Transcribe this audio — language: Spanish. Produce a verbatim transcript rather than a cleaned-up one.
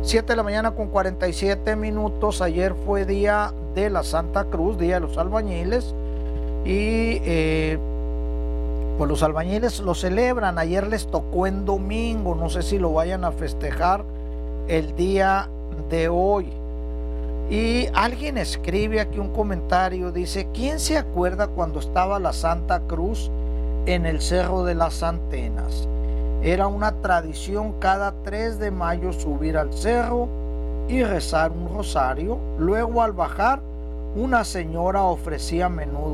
siete de la mañana con cuarenta y siete minutos. Ayer fue día de la Santa Cruz, día de los albañiles. Y eh, pues los albañiles lo celebran. Ayer les tocó en domingo. No sé si lo vayan a festejar el día de hoy. Y alguien escribe aquí un comentario. Dice: ¿quién se acuerda cuando estaba la Santa Cruz en el Cerro de las Antenas? Era una tradición cada tres de mayo subir al cerro y rezar un rosario. Luego, al bajar, una señora ofrecía menudo